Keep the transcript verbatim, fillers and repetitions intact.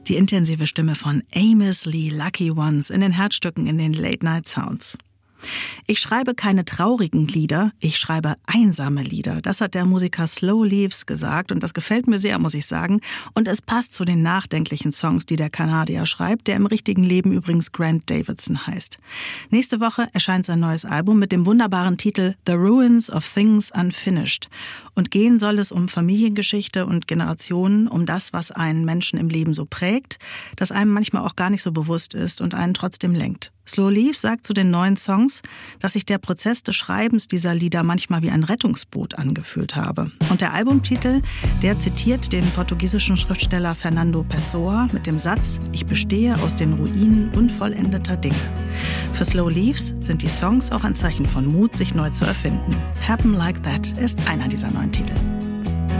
Die intensive Stimme von Amos Lee Lucky Ones in den Herzstücken in den Late Night Sounds. Ich schreibe keine traurigen Lieder, ich schreibe einsame Lieder. Das hat der Musiker Slow Leaves gesagt und das gefällt mir sehr, muss ich sagen. Und es passt zu den nachdenklichen Songs, die der Kanadier schreibt, der im richtigen Leben übrigens Grant Davidson heißt. Nächste Woche erscheint sein neues Album mit dem wunderbaren Titel The Ruins of Things Unfinished. Und gehen soll es um Familiengeschichte und Generationen, um das, was einen Menschen im Leben so prägt, das einem manchmal auch gar nicht so bewusst ist und einen trotzdem lenkt. Slow Leaves sagt zu den neuen Songs, dass sich der Prozess des Schreibens dieser Lieder manchmal wie ein Rettungsboot angefühlt habe. Und der Albumtitel, der zitiert den portugiesischen Schriftsteller Fernando Pessoa mit dem Satz: Ich bestehe aus den Ruinen unvollendeter Dinge. Für Slow Leaves sind die Songs auch ein Zeichen von Mut, sich neu zu erfinden. Happen Like That ist einer dieser neuen Titel.